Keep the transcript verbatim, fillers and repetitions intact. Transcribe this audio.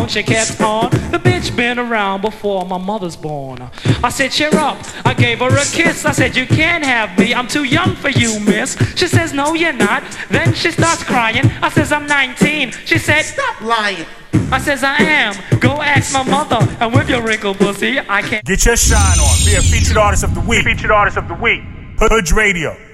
She kept on. The bitch been around before my mother's born. I said, cheer up. I gave her a kiss. I said, you can't have me. I'm too young for you, miss. She says, no, you're not. Then she starts crying. I says, I'm nineteen. She said, stop lying. I says, I am. Go ask my mother. And with your wrinkled pussy, I can't. Get your shine on. Be a featured artist of the week. Featured artist of the week. Hood Radio.